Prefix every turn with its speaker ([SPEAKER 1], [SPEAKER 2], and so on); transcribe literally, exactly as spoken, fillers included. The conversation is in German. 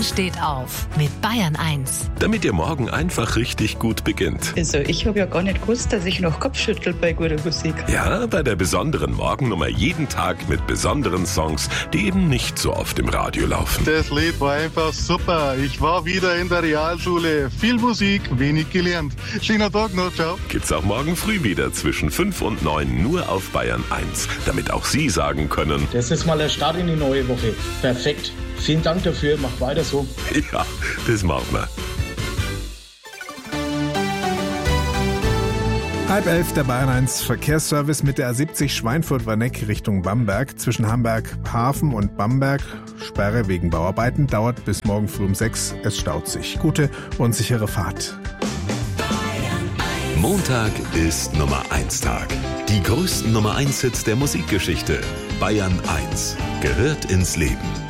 [SPEAKER 1] Bayern steht auf mit Bayern eins.
[SPEAKER 2] Damit Ihr Morgen einfach richtig gut beginnt.
[SPEAKER 3] Also ich habe ja gar nicht gewusst, dass ich noch Kopfschüttel bei guter Musik.
[SPEAKER 2] Ja, bei der besonderen Morgennummer jeden Tag mit besonderen Songs, die eben nicht so oft im Radio laufen.
[SPEAKER 4] Das Lied war einfach super. Ich war wieder in der Realschule. Viel Musik, wenig gelernt. Schönen Tag noch, ciao.
[SPEAKER 2] Gibt's auch morgen früh wieder zwischen fünf und neun nur auf Bayern eins, damit auch Sie sagen können:
[SPEAKER 5] Das ist mal der Start in die neue Woche. Perfekt. Vielen Dank dafür. Mach weiter so.
[SPEAKER 2] Ja, das machen wir.
[SPEAKER 6] Halb elf, der Bayern eins Verkehrsservice mit der A siebzig Schweinfurt-Warneck Richtung Bamberg. Zwischen Hamburg-Hafen und Bamberg. Sperre wegen Bauarbeiten dauert bis morgen früh um sechs. Es staut sich. Gute und sichere Fahrt.
[SPEAKER 2] Montag ist Nummer eins Tag. Die größten Nummer eins Hits der Musikgeschichte. Bayern eins gehört ins Leben.